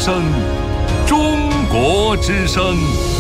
声，中国之声。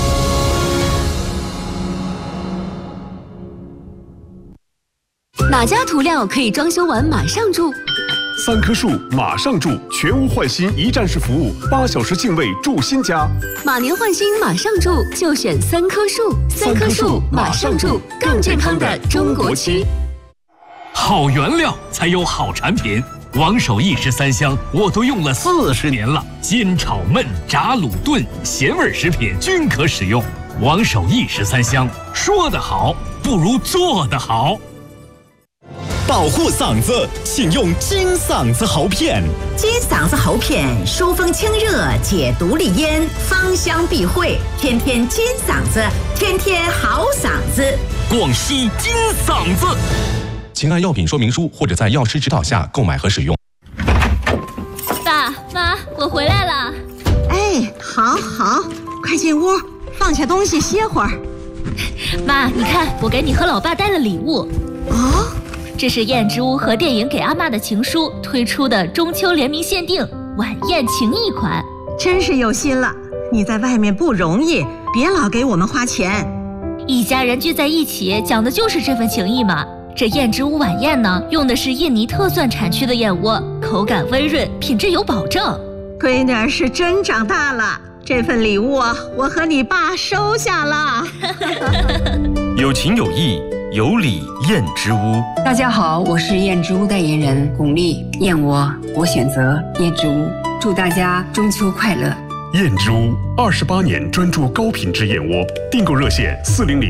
哪家涂料可以装修完马上住 ？3棵树马上住，全屋换新一站式服务，8小时净位住新家。 马年换新马上住，就选3棵树。3棵树马上住，更健康的中国区。 好原料才有好产品。王守义13香我都用了40年了，煎炒焖炸卤炖咸味食品均可使用。王守义13香，说得好不如做得好。 保护嗓子，请用金嗓子喉片。 金嗓子喉片疏风清热，解毒利咽，芳香避秽，天天金嗓子，天天好嗓子。 广西金嗓子。 请按药品说明书或者在药师指导下购买和使用。 爸妈，我回来了。 哎，好，快进屋，放下东西歇会儿。 妈，你看，我给你和老爸带了礼物。 哦。 这是燕之屋和电影给阿嬷的情书推出的中秋联名限定晚宴情谊款， 真是有心了。你在外面不容易，别老给我们花钱。 一家人聚在一起，讲的就是这份情谊嘛。这燕之屋晚宴呢，用的是印尼特蒜产区的燕窝，口感温润，品质有保证。 闺女儿是真长大了，这份礼物我和你爸收下了。 有情有义，有礼燕之屋。 大家好，我是燕之屋代言人巩俐。燕窝，我选择燕之屋。祝大家中秋快乐！ 燕之屋28年专注高品质燕窝，订购热线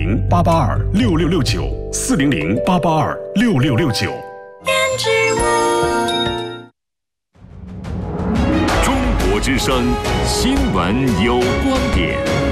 400-882-6669，400-882-6669。 燕之屋。 中国之声，新闻有观点。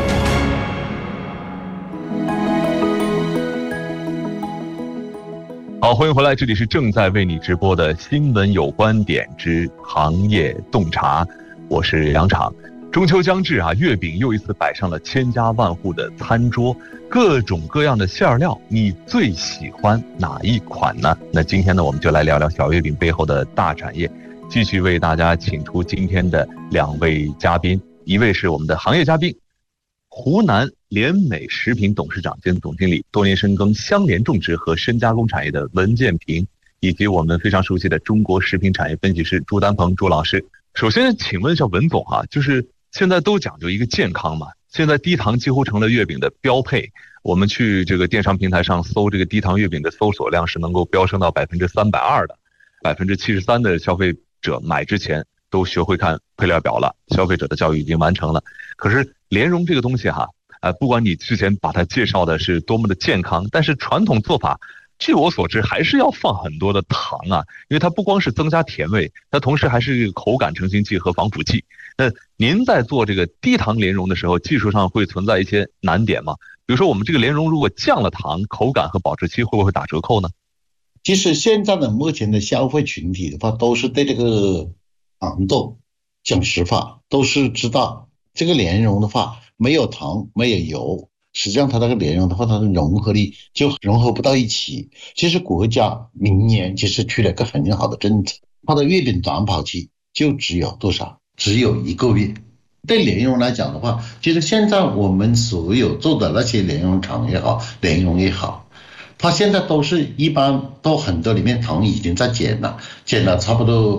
好，欢迎回来，这里是正在为你直播的新闻有观点之行业洞察，我是杨昶。中秋将至啊，月饼又一次摆上了千家万户的餐桌，各种各样的馅料，你最喜欢哪一款呢？那今天呢，我们就来聊聊小月饼背后的大产业，继续为大家请出今天的2位嘉宾，一位是我们的行业嘉宾，湖南联美食品董事长兼总经理，多年深耕香莲种植和深加工产业的文建平，以及我们非常熟悉的中国食品产业分析师朱丹鹏朱老师。首先请问一下文总啊，就是现在都讲究一个健康嘛，现在低糖几乎成了月饼的标配。我们去这个电商平台上搜这个低糖月饼的搜索量是能够飙升到320%的，73%的消费者买之前都学会看配料表了，消费者的教育已经完成了。可是莲蓉这个东西哈，不管你之前把它介绍的是多么的健康，但是传统做法据我所知还是要放很多的糖啊，因为它不光是增加甜味，它同时还是口感成型剂和防腐剂。那您在做这个低糖莲蓉的时候，技术上会存在一些难点吗？比如说我们这个莲蓉如果降了糖，口感和保质期会不会打折扣呢？ 其实现在的目前的消费群体的话，都是对这个糖豆讲实话，都是知道这个莲蓉的话没有糖没有油，实际上它那个莲蓉的话，它的融合力就融合不到一起。其实国家明年其实出了一个很好的政策，它的月饼短跑期就只有多少？只有1个月。对莲蓉来讲的话，其实现在我们所有做的那些莲蓉厂也好，莲蓉也好，它现在都是一般都很多里面糖已经在减了差不多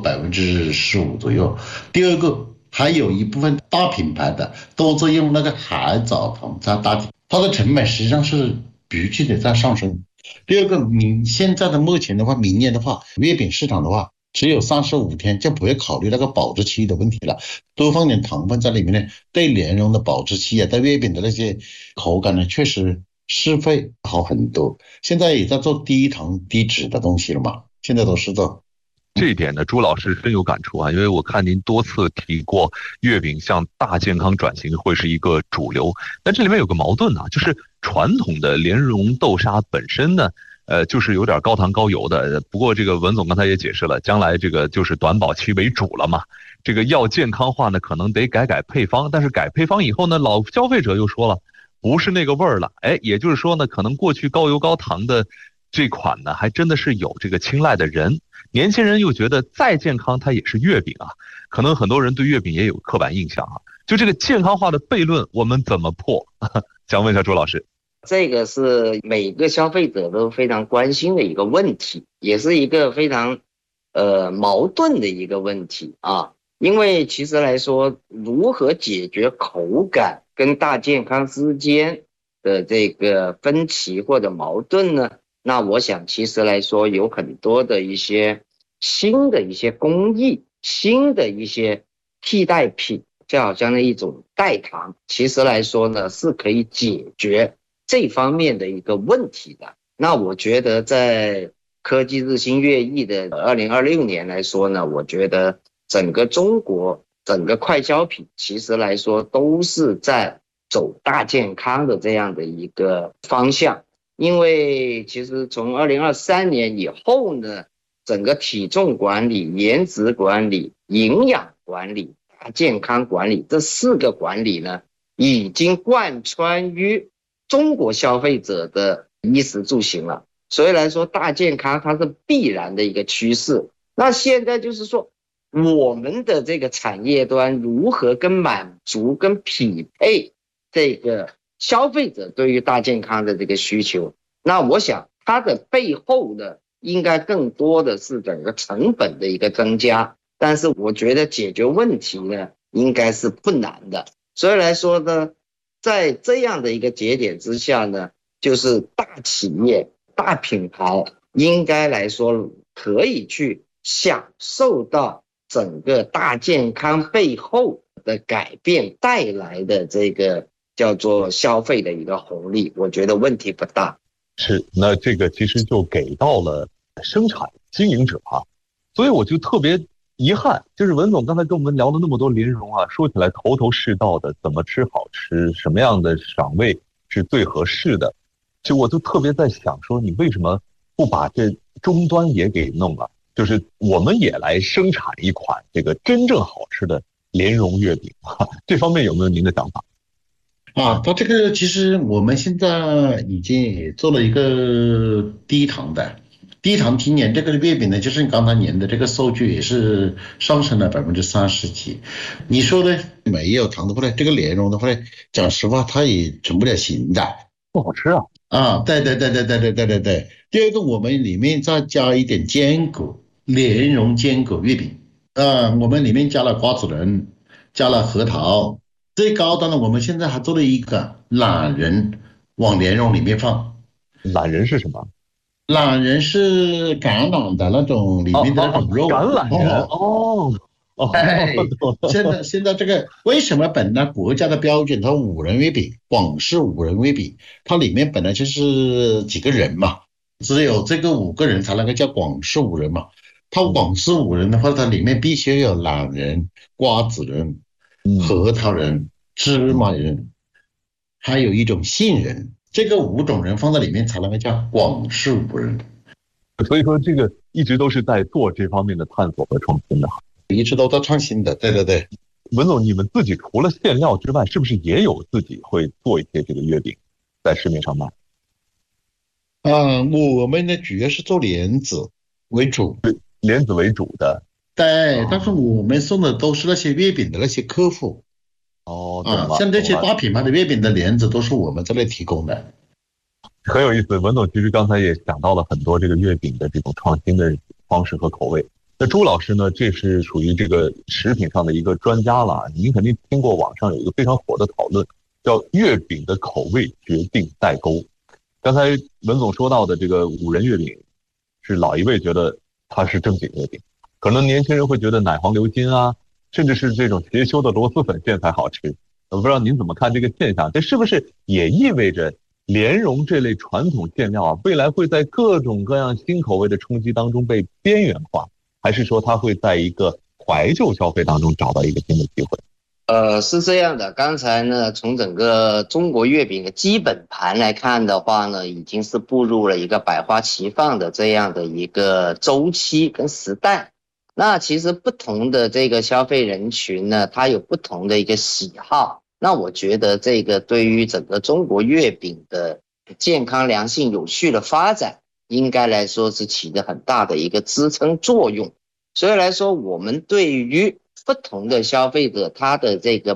15%左右。第二个，还有一部分大品牌的都在用那个海藻糖在代替，它的成本实际上是急剧的在上升。第二个，现在的目前的话，明年的话，月饼市场的话只有35天，就不会考虑那个保质期的问题了，多放点糖分在里面呢，对莲蓉的保质期啊，对月饼的那些口感呢，确实是会好很多。现在也在做低糖低脂的东西了嘛，现在都是做。 这一点呢，朱老师深有感触啊，因为我看您多次提过月饼向大健康转型会是一个主流。但这里面有个矛盾啊，就是传统的莲蓉豆沙本身呢，就是有点高糖高油的。不过这个文总刚才也解释了，将来这个就是短保期为主了嘛。这个要健康化呢，可能得改配方，但是改配方以后呢，老消费者又说了，不是那个味儿了。也就是说呢，可能过去高油高糖的这款呢还真的是有这个青睐的人，年轻人又觉得再健康它也是月饼啊，可能很多人对月饼也有刻板印象啊。就这个健康化的悖论，我们怎么破？想问一下朱老师。 这个是每个消费者都非常关心的一个问题，也是一个非常矛盾的一个问题啊。因为其实来说，如何解决口感跟大健康之间的这个分歧或者矛盾呢？那我想其实来说有很多的一些新的一些工艺，新的一些替代品，就好像一种代糖，其实来说呢是可以解决这方面的一个问题的。那我觉得在科技日新月异的2026年来说呢，我觉得整个中国整个快消品其实来说都是在走大健康的这样的一个方向。因为其实从2023年以后呢，整个体重管理、颜值管理、营养管理、大健康管理这4个管理呢，已经贯穿于中国消费者的衣食住行了。所以来说大健康它是必然的一个趋势。那现在就是说我们的这个产业端如何跟满足跟匹配这个消费者对于大健康的这个需求，那我想它的背后呢应该更多的是整个成本的一个增加，但是我觉得解决问题呢应该是不难的。所以来说呢，在这样的一个节点之下呢，就是大企业大品牌应该来说可以去享受到整个大健康背后的改变带来的这个叫做消费的一个红利，我觉得问题不大。 是，那这个其实就给到了生产经营者啊，所以我就特别遗憾，就是文总刚才跟我们聊了那么多莲蓉啊，说起来头头是道的，怎么吃好吃，什么样的赏味是最合适的，就我就特别在想说，你为什么不把这终端也给弄了？就是我们也来生产一款这个真正好吃的莲蓉月饼啊，这方面有没有您的想法？ 啊，它这个其实我们现在已经也做了一个低糖的，低糖今年这个月饼呢，就是你刚才年的这个数据也是上升了30%几。你说呢？没有糖的话呢，这个莲蓉的话呢，讲实话它也成不了型的， 不好吃啊。 啊，对。第二个，我们里面再加一点坚果，莲蓉坚果月饼。我们里面加了瓜子仁，加了核桃。最高端的，我们现在还做了一个懒人往莲蓉里面放。 懒人是什么？ 懒人是橄榄的那种里面的那种肉。 橄榄人现在这个为什么本来国家的标准它5仁月饼，广式5仁月饼，它里面本来就是几个人嘛，只有这个5个人才能够叫广式5仁嘛。它广式5仁的话，它里面必须有懒人、瓜子仁、核桃仁、芝麻仁，还有一种杏仁，这个5种仁放在里面才能够叫广式5仁。 所以说这个一直都是在做这方面的探索和创新的， 一直都在创新的。对。 文总，你们自己除了馅料之外，是不是也有自己会做一些这个月饼在市面上卖？ 我们呢主要是做莲子为主， 莲子为主的。 对，但是我们送的都是那些月饼的那些客户。像这些大品牌的月饼的莲子都是我们这里提供的。 很有意思，文总其实刚才也讲到了很多这个月饼的这种创新的方式和口味。那朱老师呢，这是属于这个食品上的一个专家了。您肯定听过网上有一个非常火的讨论，叫月饼的口味决定代沟。刚才文总说到的这个5仁月饼，是老一辈觉得它是正经月饼，可能年轻人会觉得奶黄流金啊，甚至是这种邪修的螺蛳粉馅才好吃。我不知道您怎么看这个现象？这是不是也意味着莲蓉这类传统馅料啊，未来会在各种各样新口味的冲击当中被边缘化，还是说它会在一个怀旧消费当中找到一个新的机会？ 是这样的，刚才呢，从整个中国月饼的基本盘来看的话呢，已经是步入了一个百花齐放的这样的一个周期跟时代。那其实不同的这个消费人群呢，它有不同的一个喜好。那我觉得这个对于整个中国月饼的健康、良性、有序的发展， 应该来说是起着很大的一个支撑作用。所以来说，我们对于不同的消费者他的这个